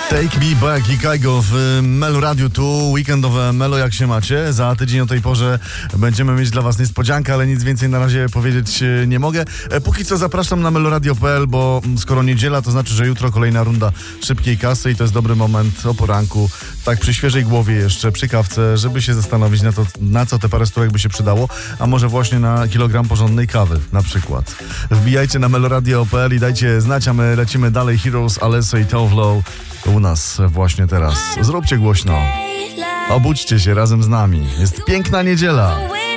Take Me Back i Kaigo w Melo Radio, tu weekendowe Melo, jak się macie? Za tydzień o tej porze będziemy mieć dla was niespodziankę, ale nic więcej na razie powiedzieć nie mogę. Póki co zapraszam na meloradio.pl, bo skoro niedziela, to znaczy, że jutro kolejna runda szybkiej kasy i to jest dobry moment o poranku, tak przy świeżej głowie jeszcze, przy kawce, żeby się zastanowić na co te parę stówek by się przydało, a może właśnie na kilogram porządnej kawy na przykład. Wbijajcie na meloradio.pl i dajcie znać, a my lecimy dalej. Heroes, Alesso i Tovlo u nas właśnie teraz. Zróbcie głośno. Obudźcie się razem z nami. Jest piękna niedziela.